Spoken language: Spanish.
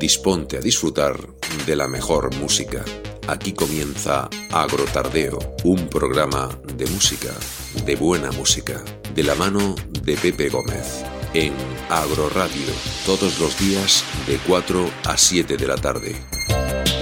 Disponte a disfrutar de la mejor música. Aquí comienza Agrotardeo, un programa de música, de buena música, de la mano de Pepe Gómez, en Agroradio, todos los días de 4 a 7 de la tarde.